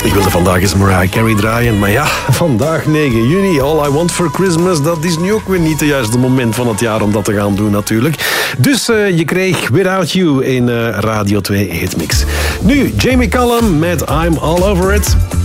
Ik wilde vandaag eens Mariah Carey draaien, maar ja, vandaag 9 juni. All I Want for Christmas, dat is nu ook weer niet het juiste moment van het jaar om dat te gaan doen natuurlijk. Dus je kreeg Without You in Radio 2 Hitmix. Nu, Jamie Cullum met I'm All Over It.